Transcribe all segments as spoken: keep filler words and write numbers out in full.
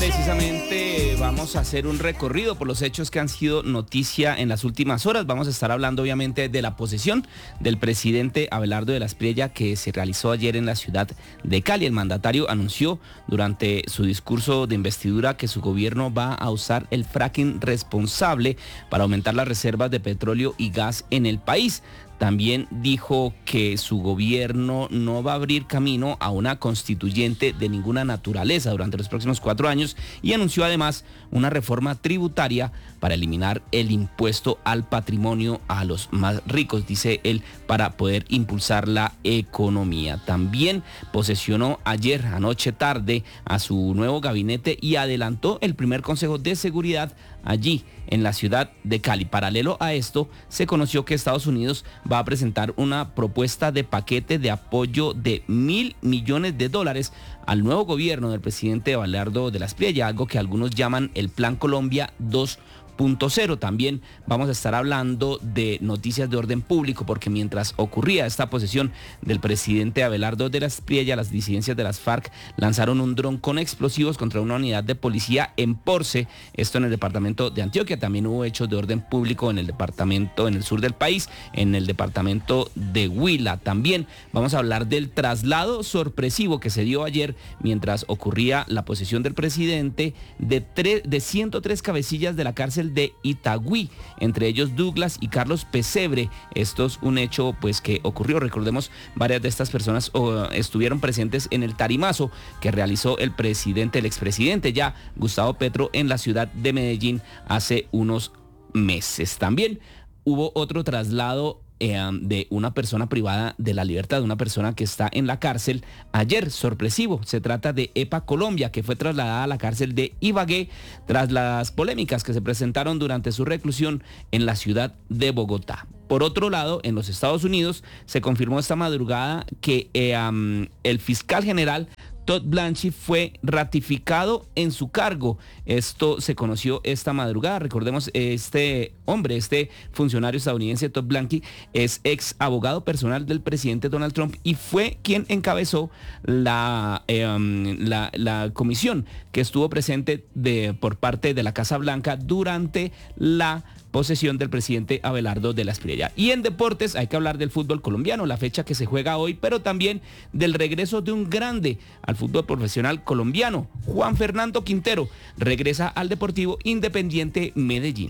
precisamente vamos a hacer un recorrido por los hechos que han sido noticia en las últimas horas. Vamos a estar hablando obviamente de la posesión del presidente Abelardo de la Espriella que se realizó ayer en la ciudad de Cali. El mandatario anunció durante su discurso de investidura que su gobierno va a usar el fracking responsable para aumentar las reservas de petróleo y gas en el país. También dijo que su gobierno no va a abrir camino a una constituyente de ninguna naturaleza durante los próximos cuatro años y anunció además una reforma tributaria para eliminar el impuesto al patrimonio a los más ricos, dice él, para poder impulsar la economía. También posesionó ayer, anoche tarde, a su nuevo gabinete y adelantó el primer consejo de seguridad allí en la ciudad de Cali. Paralelo a esto, se conoció que Estados Unidos va a presentar una propuesta de paquete de apoyo de mil millones de dólares al nuevo gobierno del presidente Abelardo de la Espriella, algo que algunos llaman el Plan Colombia dos punto cero. También vamos a estar hablando de noticias de orden público, porque mientras ocurría esta posesión del presidente Abelardo de la Espriella, las disidencias de las FARC lanzaron un dron con explosivos contra una unidad de policía en Porce, esto en el departamento de Antioquia. También hubo hechos de orden público en el departamento, en el sur del país, en el departamento de Huila. También vamos a hablar del traslado sorpresivo que se dio ayer mientras ocurría la posesión del presidente de, tre- de ciento tres cabecillas de la cárcel de Itagüí, entre ellos Douglas y Carlos Pesebre. Esto es un hecho pues que ocurrió, recordemos, varias de estas personas oh, estuvieron presentes en el tarimazo que realizó el presidente, el expresidente ya, Gustavo Petro, en la ciudad de Medellín hace unos meses. También hubo otro traslado Eh, de una persona privada de la libertad, de una persona que está en la cárcel ayer, sorpresivo. Se trata de EPA Colombia, que fue trasladada a la cárcel de Ibagué tras las polémicas que se presentaron durante su reclusión en la ciudad de Bogotá. Por otro lado, en los Estados Unidos se confirmó esta madrugada que eh, um, el fiscal general Todd Blanche fue ratificado en su cargo. Esto se conoció esta madrugada. Recordemos, este hombre, este funcionario estadounidense, Todd Blanche, es ex abogado personal del presidente Donald Trump y fue quien encabezó la, eh, la, la comisión que estuvo presente de, por parte de la Casa Blanca durante la posesión del presidente Abelardo de la Espriella. Y en deportes hay que hablar del fútbol colombiano, la fecha que se juega hoy, pero también del regreso de un grande al fútbol profesional colombiano. Juan Fernando Quintero regresa al Deportivo Independiente Medellín.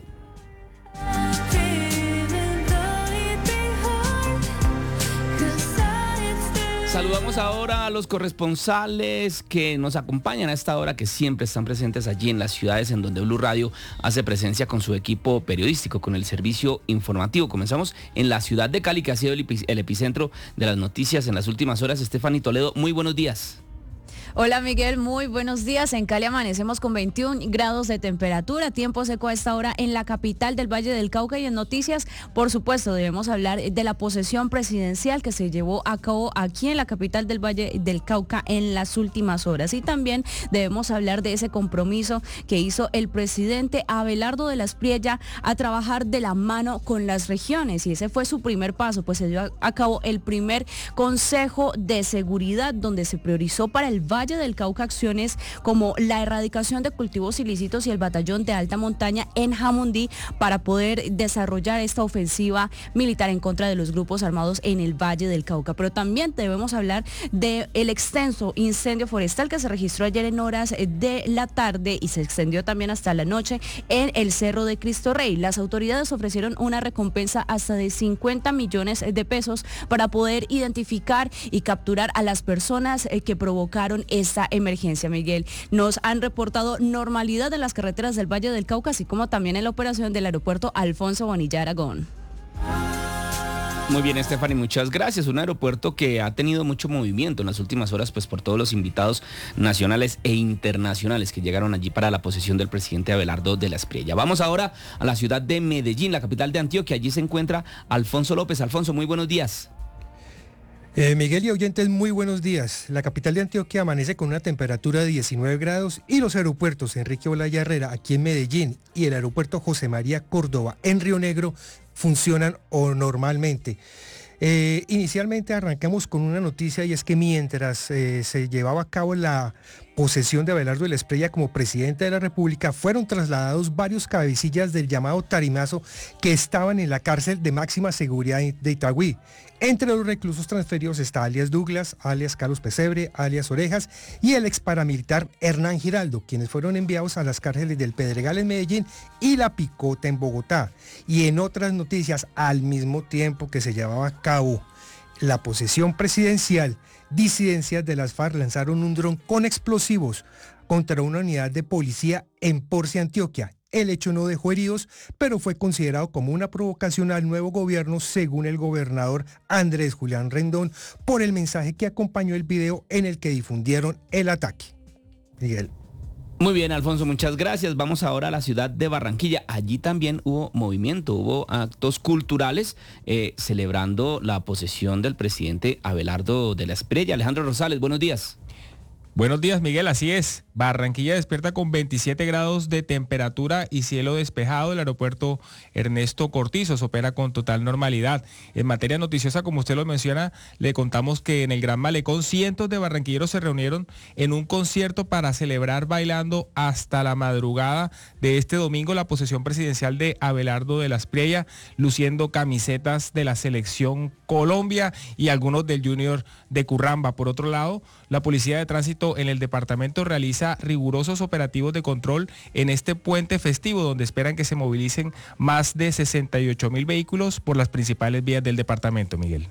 Saludamos ahora a los corresponsales que nos acompañan a esta hora, que siempre están presentes allí en las ciudades en donde Blue Radio hace presencia con su equipo periodístico, con el servicio informativo. Comenzamos en la ciudad de Cali, que ha sido el, epic- el epicentro de las noticias en las últimas horas. Stephanie Toledo, muy buenos días. Hola Miguel, muy buenos días. En Cali amanecemos con veintiún grados de temperatura, tiempo seco a esta hora en la capital del Valle del Cauca. Y en noticias, por supuesto, debemos hablar de la posesión presidencial que se llevó a cabo aquí en la capital del Valle del Cauca en las últimas horas. Y también debemos hablar de ese compromiso que hizo el presidente Abelardo de la Espriella a trabajar de la mano con las regiones. Y ese fue su primer paso, pues se dio a cabo el primer Consejo de Seguridad, donde se priorizó para el Valle del Cauca acciones como la erradicación de cultivos ilícitos y el batallón de alta montaña en Jamundí para poder desarrollar esta ofensiva militar en contra de los grupos armados en el Valle del Cauca. Pero también debemos hablar del extenso incendio forestal que se registró ayer en horas de la tarde y se extendió también hasta la noche en el Cerro de Cristo Rey. Las autoridades ofrecieron una recompensa hasta de cincuenta millones de pesos para poder identificar y capturar a las personas que provocaron esta emergencia. Miguel, nos han reportado normalidad en las carreteras del Valle del Cauca, así como también en la operación del aeropuerto Alfonso Bonilla Aragón. Muy bien, Stephanie, muchas gracias. Un aeropuerto que ha tenido mucho movimiento en las últimas horas, pues por todos los invitados nacionales e internacionales que llegaron allí para la posesión del presidente Abelardo de la Espriella. Vamos ahora a la ciudad de Medellín, la capital de Antioquia. Allí se encuentra Alfonso López. Alfonso, muy buenos días. Eh, Miguel y oyentes, muy buenos días. La capital de Antioquia amanece con una temperatura de diecinueve grados y los aeropuertos Enrique Olaya Herrera aquí en Medellín y el aeropuerto José María Córdoba en Río Negro funcionan normalmente. Eh, inicialmente arrancamos con una noticia y es que mientras eh, se llevaba a cabo la posesión de Abelardo de la Espriella como presidente de la República, fueron trasladados varios cabecillas del llamado Tarimazo que estaban en la cárcel de máxima seguridad de Itagüí. Entre los reclusos transferidos está alias Douglas, alias Carlos Pesebre, alias Orejas y el ex paramilitar Hernán Giraldo, quienes fueron enviados a las cárceles del Pedregal en Medellín y La Picota en Bogotá. Y en otras noticias, al mismo tiempo que se llevaba a cabo la posesión presidencial, disidencias de las FARC lanzaron un dron con explosivos contra una unidad de policía en Porcia, Antioquia. El hecho no dejó heridos, pero fue considerado como una provocación al nuevo gobierno, según el gobernador Andrés Julián Rendón, por el mensaje que acompañó el video en el que difundieron el ataque. Miguel. Muy bien, Alfonso, muchas gracias. Vamos ahora a la ciudad de Barranquilla. Allí también hubo movimiento, hubo actos culturales eh, celebrando la posesión del presidente Abelardo de la Espriella. Alejandro Rosales, buenos días. Buenos días, Miguel, así es. Barranquilla despierta con veintisiete grados de temperatura y cielo despejado. El aeropuerto Ernesto Cortizos opera con total normalidad. En materia noticiosa, como usted lo menciona, le contamos que en el Gran Malecón cientos de barranquilleros se reunieron en un concierto para celebrar bailando hasta la madrugada de este domingo la posesión presidencial de Abelardo de la Espriella, luciendo camisetas de la selección Colombia y algunos del Junior de Curramba. Por otro lado, la Policía de Tránsito en el departamento realiza rigurosos operativos de control en este puente festivo, donde esperan que se movilicen más de sesenta y ocho mil vehículos por las principales vías del departamento, Miguel.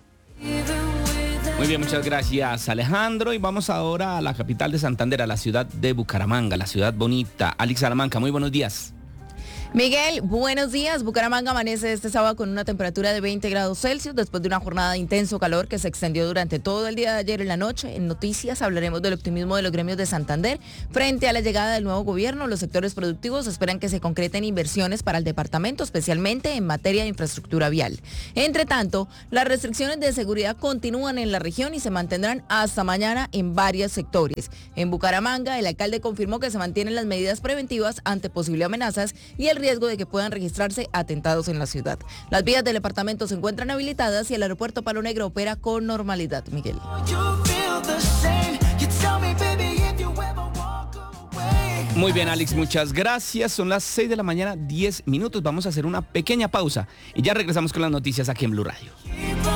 Muy bien, muchas gracias, Alejandro. Y vamos ahora a la capital de Santander, a la ciudad de Bucaramanga, la ciudad bonita. Alex Salamanca, muy buenos días. Miguel, buenos días. Bucaramanga amanece este sábado con una temperatura de veinte grados Celsius después de una jornada de intenso calor que se extendió durante todo el día de ayer en la noche. En noticias hablaremos del optimismo de los gremios de Santander. Frente a la llegada del nuevo gobierno, los sectores productivos esperan que se concreten inversiones para el departamento, especialmente en materia de infraestructura vial. Entre tanto, las restricciones de seguridad continúan en la región y se mantendrán hasta mañana en varios sectores. En Bucaramanga, el alcalde confirmó que se mantienen las medidas preventivas ante posibles amenazas y el riesgo de que puedan registrarse atentados en la ciudad. Las vías del departamento se encuentran habilitadas y el aeropuerto Palo Negro opera con normalidad, Miguel. Muy bien, Alex, muchas gracias. Son las seis de la mañana, diez minutos. Vamos a hacer una pequeña pausa y ya regresamos con las noticias aquí en Blue Radio.